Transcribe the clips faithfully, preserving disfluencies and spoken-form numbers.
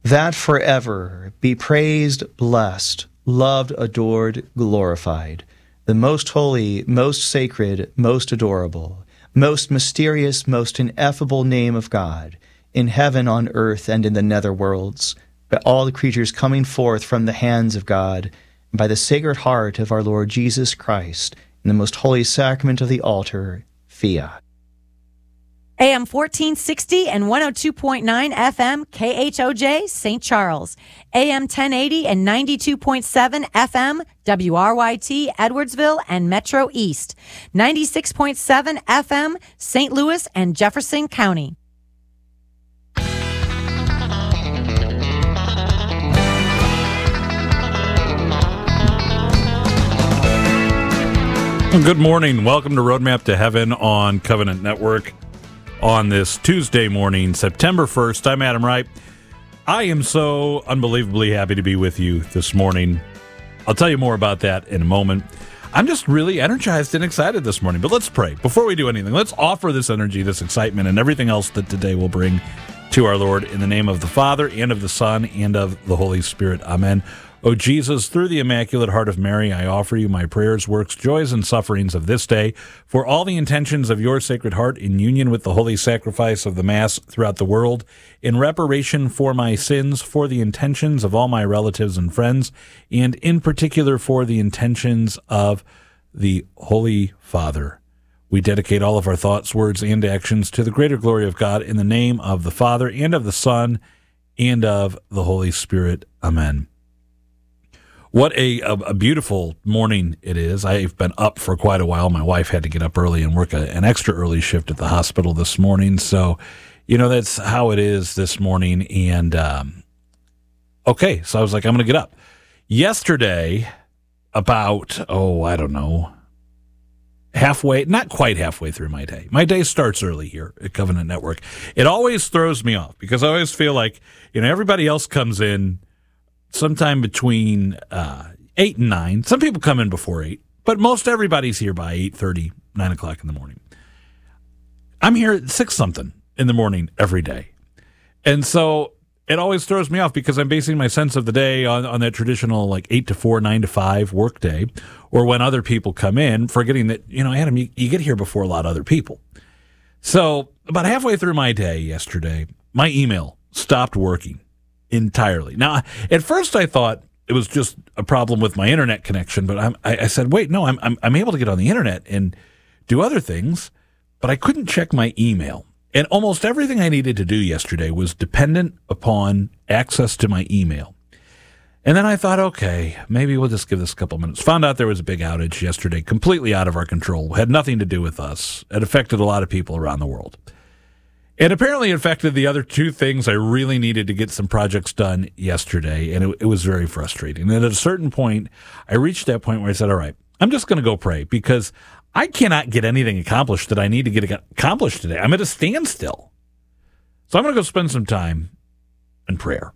that forever be praised, blessed, loved, adored, glorified, the most holy, most sacred, most adorable, most mysterious, most ineffable name of God, in heaven, on earth, and in the nether worlds, by all the creatures coming forth from the hands of God, and by the sacred heart of our Lord Jesus Christ, in the most holy sacrament of the altar, fiat. A M fourteen sixty and one oh two point nine F M K H O J Saint Charles. A M ten eighty and ninety-two point seven F M W R Y T Edwardsville and Metro East. ninety-six point seven F M Saint Louis and Jefferson County. Good morning. Welcome to Roadmap to Heaven on Covenant Network. On this Tuesday morning, September first, I'm Adam Wright. I am so unbelievably happy to be with you this morning. I'll tell you more about that in a moment. I'm just really energized and excited this morning. But let's pray. Before we do anything, let's offer this energy, this excitement, and everything else that today will bring to our Lord in the name of the Father, and of the Son, and of the Holy Spirit. Amen. O Jesus, through the Immaculate Heart of Mary, I offer you my prayers, works, joys, and sufferings of this day, for all the intentions of your Sacred Heart in union with the holy sacrifice of the Mass throughout the world, in reparation for my sins, for the intentions of all my relatives and friends, and in particular for the intentions of the Holy Father. We dedicate all of our thoughts, words, and actions to the greater glory of God, in the name of the Father, and of the Son, and of the Holy Spirit. Amen. What a, a, a beautiful morning it is. I've been up for quite a while. My wife had to get up early and work a, an extra early shift at the hospital this morning. So, you know, that's how it is this morning. And, um, okay, so I was like, I'm going to get up. Yesterday, about, oh, I don't know, halfway, not quite halfway through my day. My day starts early here at Covenant Network. It always throws me off because I always feel like, you know, everybody else comes in sometime between uh, eight and nine. Some people come in before eight, but most everybody's here by eight thirty, nine o'clock in the morning. I'm here at six something in the morning every day. And so it always throws me off because I'm basing my sense of the day on, on that traditional like eight to four, nine to five work day, or when other people come in, forgetting that, you know, Adam, you, you get here before a lot of other people. So about halfway through my day yesterday, my email stopped working entirely. Now, at first I thought it was just a problem with my internet connection, but I'm, I, I said, wait, no, I'm, I'm I'm able to get on the internet and do other things, but I couldn't check my email. And almost everything I needed to do yesterday was dependent upon access to my email. And then I thought, okay, maybe we'll just give this a couple minutes. Found out there was a big outage yesterday, completely out of our control, had nothing to do with us. It affected a lot of people around the world. It apparently affected the other two things I really needed to get some projects done yesterday, and it, it was very frustrating. And at a certain point, I reached that point where I said, all right, I'm just going to go pray because I cannot get anything accomplished that I need to get accomplished today. I'm at a standstill. So I'm going to go spend some time in prayer.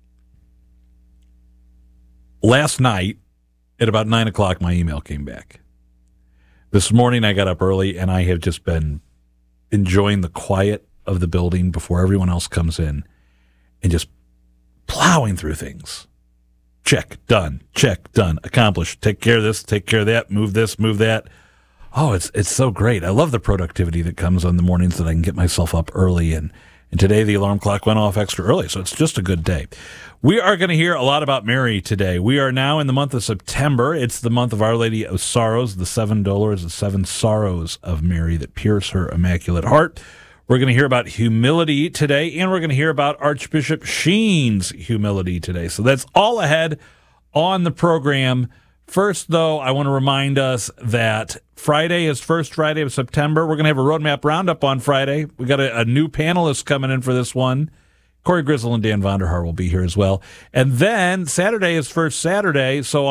Last night, at about nine o'clock, my email came back. This morning, I got up early, and I have just been enjoying the quiet of the building before everyone else comes in and just plowing through things. Check, done, check, done, accomplished, take care of this, take care of that, move this, move that. Oh, it's it's so great. I love the productivity that comes on the mornings that I can get myself up early, and, and today the alarm clock went off extra early, so it's just a good day. We are going to hear a lot about Mary today. We are now in the month of September. It's the month of Our Lady of Sorrows, the seven dolors, the seven sorrows of Mary that pierce her immaculate heart. We're going to hear about humility today, and we're going to hear about Archbishop Sheen's humility today. So that's all ahead on the program. First, though, I want to remind us that Friday is first Friday of September. We're going to have a Roadmap Roundup on Friday. We got a, a new panelist coming in for this one. Corey Grizzle and Dan Vonderhaar will be here as well. And then Saturday is first Saturday, so